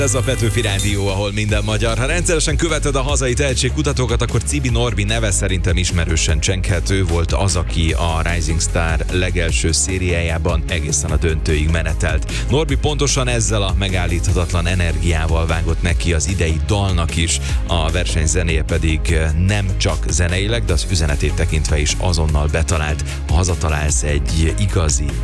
Ez a Petőfi Rádió, ahol minden magyar. Ha rendszeresen követed a hazai tehetségkutatókat, akkor Cibi Norbi neve szerintem ismerősen csenghet. Ő volt az, aki a Rising Star legelső szériájában egészen a döntőig menetelt. Norbi pontosan ezzel a megállíthatatlan energiával vágott neki az idei dalnak is, a verseny zenéje pedig nem csak zeneileg, de az üzenetét tekintve is azonnal betalált. Ha hazatalálsz egy igazi